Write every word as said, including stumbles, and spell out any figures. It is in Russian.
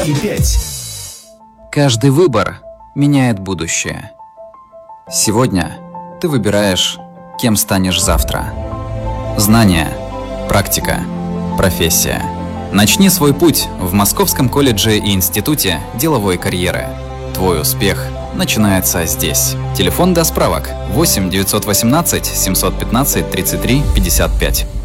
и пять. Каждый выбор меняет будущее. Сегодня ты выбираешь, кем станешь завтра. Знания, практика, профессия. Начни свой путь в Московском колледже и институте деловой карьеры. Твой успех начинается здесь. Телефон для справок восемь девятьсот восемнадцать семьсот пятнадцать тридцать три пятьдесят пять.